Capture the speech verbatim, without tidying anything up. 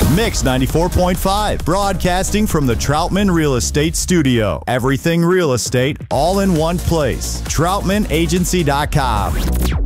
Mix ninety-four point five, broadcasting from the Troutman Real Estate Studio. Everything real estate, all in one place. Troutman Agency dot com.